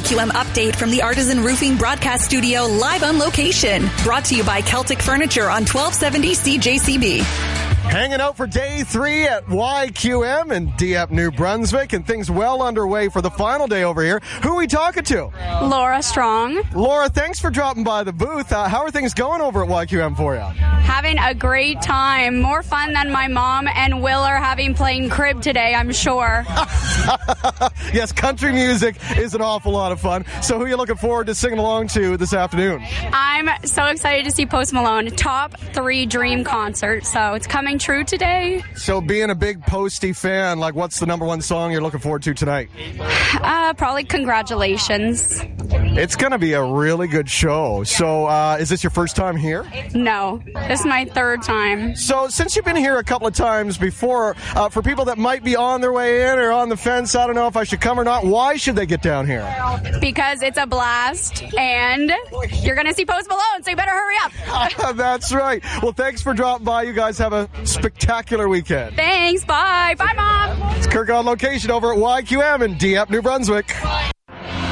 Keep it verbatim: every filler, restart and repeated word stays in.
Q M update from the Artisan Roofing Broadcast Studio live on location. Brought to you by Celtic Furniture on twelve seventy C J C B. Hanging out for day three at Y Q M in Dieppe, New Brunswick, and things well underway for the final day over here. Who are we talking to? Laura Strong. Laura, thanks for dropping by the booth. Uh, how are things going over at Y Q M for you? Having a great time. More fun than my mom and Will are having playing crib today, I'm sure. Yes, country music is an awful lot of fun. So who are you looking forward to singing along to this afternoon? I'm so excited to see Post Malone. Top three dream concert, so it's coming true today. So being a big Posty fan, like what's the number one song you're looking forward to tonight? Uh, probably Congratulations. It's going to be a really good show. So uh, is this your first time here? No, this is my third time. So since you've been here a couple of times before, uh, for people that might be on their way in or on the fence, I don't know if I should come or not, why should they get down here? Because it's a blast, and you're going to see Post Malone, so you better hurry up. That's right. Well, thanks for dropping by. You guys have a spectacular weekend. Thanks. Bye. Bye, Mom. It's Kirk on location over at Y Q M in Dieppe, New Brunswick.